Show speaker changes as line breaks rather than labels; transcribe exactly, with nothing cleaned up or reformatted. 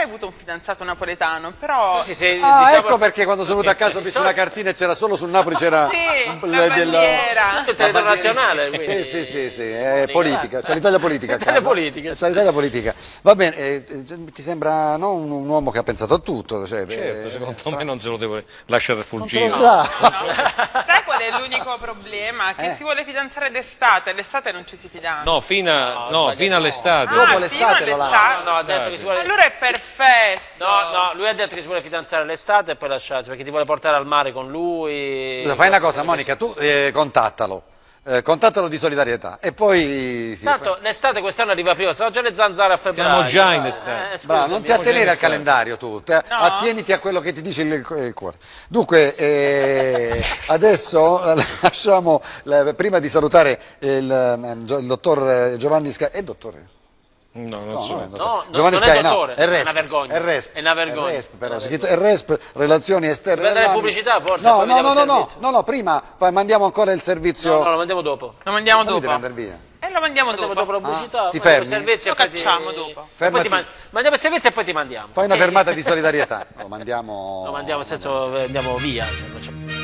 avuto un fidanzato napoletano, però...
Sì, sì,
Ah,
diciamo...
ecco perché quando sono venuto a casa ho visto una cartina e c'era solo sul Napoli c'era...
Sì, la bandiera.
Tutto il territorio nazionale, quindi...
Sì, sì, sì, sì, è politica, c'è l'Italia politica a
L'Italia
casa.
politica.
C'è l'Italia politica. Va bene, eh, ti sembra no, un, un uomo che ha pensato a tutto? Cioè,
Certo,
eh,
secondo
sta-
me non se lo devo lasciare
non te lo
fuggire.
sbra-
Sai qual è l'unico problema? Che
Eh.
si vuole fidanzare d'estate, l'estate non ci si fidanza.
No, fino, a-
No,
no,
sbagliato.
fino all'estate.
Ah,
Dopo
fino
l'estate lo
all'estate.
lascia.
No, no, ha detto che si vuole...
Allora è perfetto.
No, no, lui ha detto che si vuole fidanzare all'estate e poi lasciarsi, perché ti vuole portare al mare con lui.
Scusa, fai una cosa, Monica, tu eh, contattalo. Eh, contattalo di solidarietà e poi sì,
Tanto l'estate quest'anno arriva prima, sono già le zanzare a febbraio.
Siamo già in estate.
Eh, scusa,
bravo, non ti
abbiamo-
attenere al
estate.
calendario tu, te-
No.
attieniti a quello che ti dice il, il cuore. Dunque, eh, adesso lasciamo, la- prima di salutare il, eh, il dottor Giovanni Sca... È dottore?
No, non
No,
so.
non è
No,
dottore.
no,
Giovanni
non è
Scai, no,
dottore,
è RESP,
è una vergogna.
è RESP,
È una vergogna.
è RESP, però,
È una
si chiama- è RESP, relazioni esterne.
Deve dare
dell'anno.
pubblicità, forse,
No,
poi
no,
vediamo
no,
il
no, no,
servizio.
no, no, prima poi mandiamo ancora il servizio.
No, no, lo mandiamo dopo.
Lo mandiamo
Non mi devi
dopo.
andare via.
E lo mandiamo
Mandiamo
dopo.
dopo la pubblicità.
Ah, ti
mandiamo il
fermi?
servizio
Lo
e poi ti-
cacciamo dopo.
e poi ti
Fermati.
man- mandiamo il servizio e poi ti mandiamo.
Fai una
Ok?
fermata di solidarietà. Lo mandiamo.
Lo mandiamo, nel senso, eh, andiamo via. cioè, non c'è-